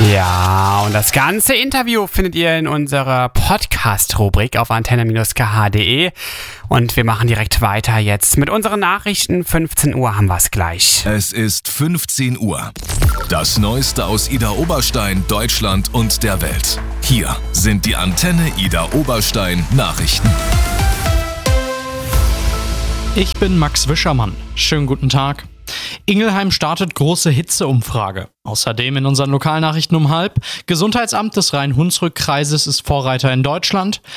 Ja, und das ganze Interview findet ihr in unserer Podcast-Rubrik auf antenne-kh.de. Und wir machen direkt weiter jetzt mit unseren Nachrichten. 15 Uhr haben wir es gleich. Es ist 15 Uhr. Das Neueste aus Idar Oberstein, Deutschland und der Welt. Hier sind die Antenne Idar Oberstein Nachrichten. Ich bin Max Wischermann. Schönen guten Tag. Ingelheim startet große Hitzeumfrage. Außerdem in unseren Lokalnachrichten um 12:30. Gesundheitsamt des Rhein-Hunsrück-Kreises ist Vorreiter in Deutschland.